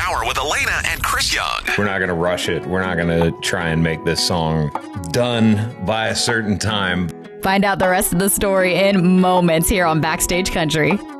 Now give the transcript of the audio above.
Hour with Elena and Chris Young. We're not going to rush it. We're not going to try and make this song done by a certain time. Find out the rest of the story in moments here on Backstage Country.